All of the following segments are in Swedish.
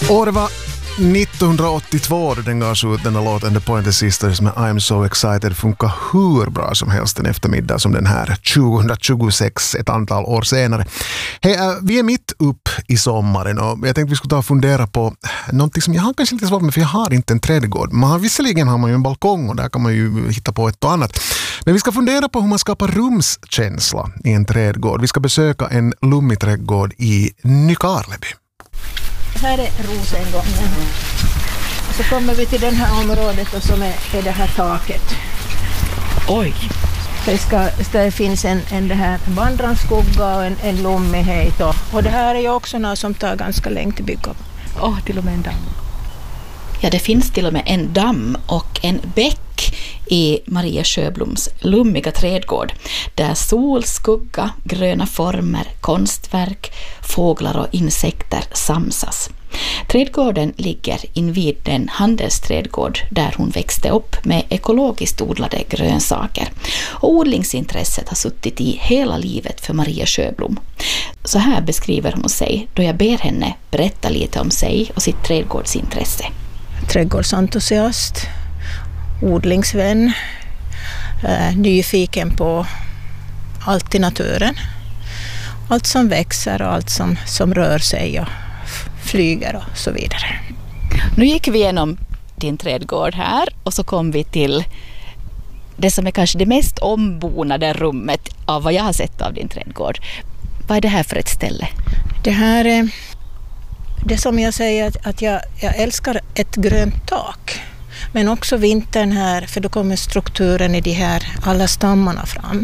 Året var 1982 då den gavs ut, den här låten The Pointer Sisters med I'm So Excited funkar hur bra som helst en eftermiddag som den här 2026, ett antal år senare. Hej, vi är mitt upp i sommaren och jag tänkte vi skulle ta och fundera på någonting som jag har kanske lite svårt med, för jag har inte en trädgård. Visserligen har man ju en balkong och där kan man ju hitta på ett och annat. Men vi ska fundera på hur man skapar rumskänsla i en trädgård. Vi ska besöka en lummig trädgård i Nykarleby. Här är rosengången. Så kommer vi till det här området och som är det här taket. Oj! Det finns en det här vandrarskugga och en lummighet. Och det här är ju också något som tar ganska länge till bygga. Till och med en damm. Ja, det finns till och med en damm och en bäck i Maria Sjöbloms lummiga trädgård där sol, skugga, gröna former, konstverk, fåglar och insekter samsas. Trädgården ligger invid den handelsträdgård där hon växte upp med ekologiskt odlade grönsaker. Och odlingsintresset har suttit i hela livet för Maria Sjöblom. Så här beskriver hon sig då jag ber henne berätta lite om sig och sitt trädgårdsintresse. Trädgårdsentusiast, odlingsvän, nyfiken på allt i naturen. Allt som växer och allt som rör sig och flyger och så vidare. Nu gick vi igenom din trädgård här och så kom vi till det som är kanske det mest ombonade rummet av vad jag har sett av din trädgård. Vad är det här för ett ställe? Det här är det som jag säger att jag älskar ett grönt tak. Men också vintern här, för då kommer strukturen i de här alla stammarna fram.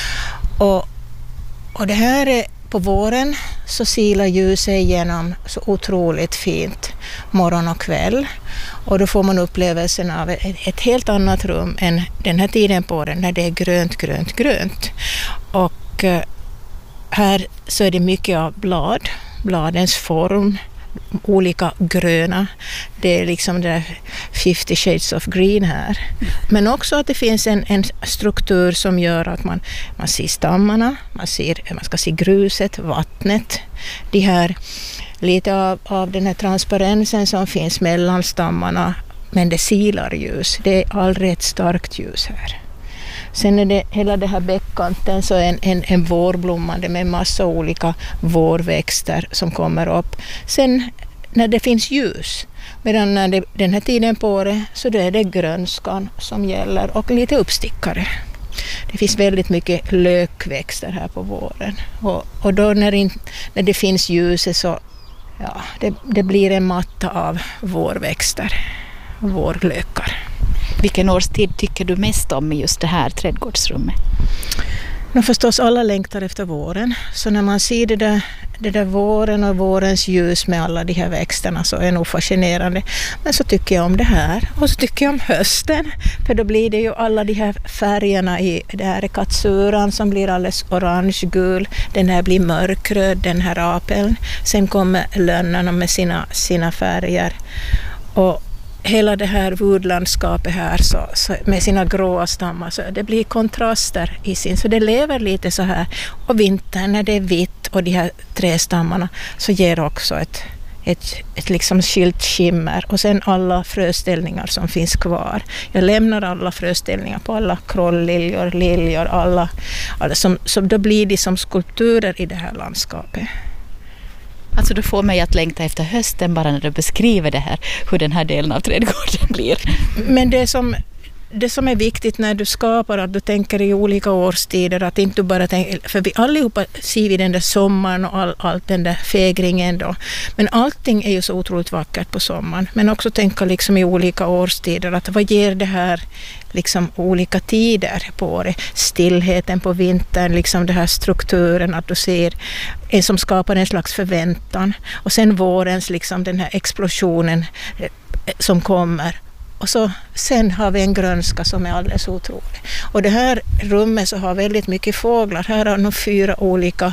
Och det här är på våren så silar ljuset igenom så otroligt fint morgon och kväll. Och då får man upplevelsen av ett helt annat rum än den här tiden på året när det är grönt. Och här så är det mycket av bladens form, olika gröna. Det är liksom det där 50 shades of green här. Men också att det finns en struktur som gör att man ser stammarna, man ska se gruset, vattnet. De här, lite av den här transparensen som finns mellan stammarna, men det silar ljus. Det är aldrig ett starkt ljus här. Sen är det hela det här bäckkanten så en vårblommande med massa olika vårväxter som kommer upp. Sen när det finns ljus, medan när den här tiden på året så då är det grönskan som gäller och lite uppstickare. Det finns väldigt mycket lökväxter här på våren. Och då när det finns ljus så det blir en matta av vårväxter, vårlökar. Vilken årstid tycker du mest om i just det här trädgårdsrummet? Men förstås alla längtar efter våren. Så när man ser det där våren och vårens ljus med alla de här växterna så är det nog fascinerande. Men så tycker jag om det här. Och så tycker jag om hösten. För då blir det ju alla de här färgerna i det här är katsuran som blir alldeles orange-gul. Den här blir mörkröd, den här apeln. Sen kommer lönnarna med sina färger. Och hela det här vårdlandskapet här så med sina gråa stammar så det blir kontraster i sin, så det lever lite så här. Och vintern när det är vitt och de här trästammarna så ger också ett liksom skilt skimmer. Och sen alla fröställningar som finns kvar. Jag lämnar alla fröställningar på alla krollliljor, liljor, alla som då blir de som skulpturer i det här landskapet. Alltså du får mig att längta efter hösten bara när du beskriver det här, hur den här delen av trädgården blir. Men det som är viktigt när du skapar, att du tänker i olika årstider, att inte bara tänka, för vi allihopa ser vi den där sommaren och allt den där fägringen då. Men allting är ju så otroligt vackert på sommaren. Men också tänka liksom i olika årstider, att vad ger det här liksom olika tider på året. Stillheten på vintern, liksom den här strukturen, att du ser en som skapar en slags förväntan. Och sen vårens liksom den här explosionen som kommer. Och så sen har vi en grönska som är alldeles otrolig. Och det här rummet så har väldigt mycket fåglar. Här har nog 4 olika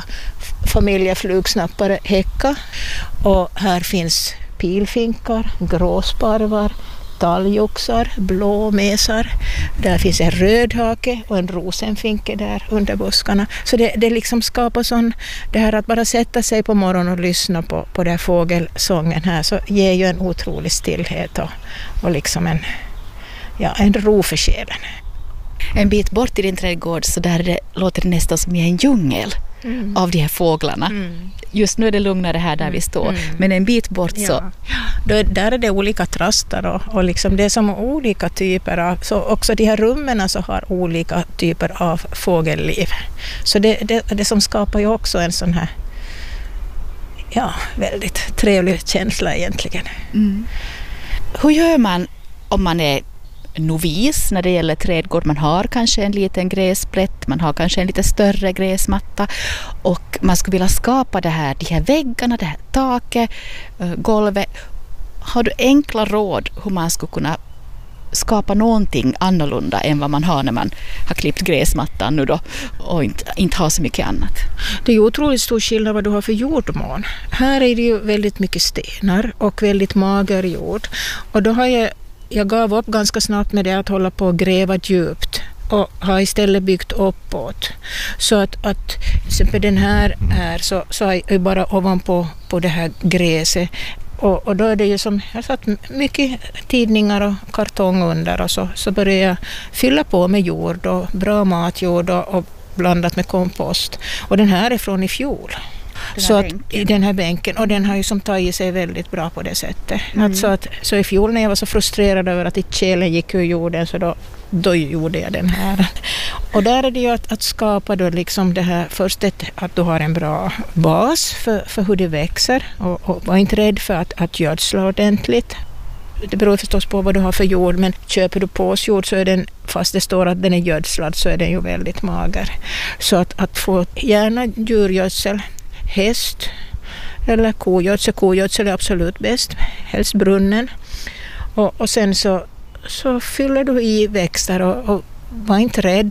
familjeflugsnappare häckar. Och här finns pilfinkar, gråsparvar, talgoxar, blåmesar. Där finns en rödhake och en rosenfinke där under buskarna. Så det liksom skapar sån, det här att bara sätta sig på morgonen och lyssna på den här fågelsången här, så ger ju en otrolig stillhet och liksom en ro för själen. En bit bort i din trädgård så där låter det nästan som i en djungel av de här fåglarna. Just nu är det lugnare här där vi står, men en bit bort så... Där är det olika trastar och liksom det är som olika typer av... Så också de här rummen så har olika typer av fågelliv. Så det som skapar ju också en sån här väldigt trevlig känsla egentligen. Hur gör man om man är novis när det gäller trädgård? Man har kanske en liten gräsplätt, man har kanske en lite större gräsmatta och man skulle vilja skapa de här väggarna, det här taket, golvet. Har du enkla råd hur man skulle kunna skapa någonting annorlunda än vad man har när man har klippt gräsmattan nu då och inte har så mycket annat? Det är ju otroligt stor skillnad vad du har för jordmån. Här är det ju väldigt mycket stenar och väldigt mager jord, och då har jag gav upp ganska snabbt med det att hålla på och gräva djupt och har istället byggt uppåt. Så att till exempel den här så är jag bara ovanpå det här gräset. Och då är det ju som, jag satt mycket tidningar och kartong under, och så började jag fylla på med jord och bra matjord och blandat med kompost. Och den här är från i fjol. I den här bänken, och den har ju som tagit sig väldigt bra på det sättet. Så i fjol när jag var så frustrerad över att kärlen gick ur jorden, så då gjorde jag den här. Och där är det ju att skapa då liksom det här, först att du har en bra bas för hur det växer, och var inte rädd för att gödsla ordentligt. Det beror förstås på vad du har för jord, men köper du påsjord så är den, fast det står att den är gödslad, så är den ju väldigt mager. Så att få gärna djurgödsel, häst eller kogödsel är absolut bäst, helst brunnen, och sen så fyller du i växter och var inte rädd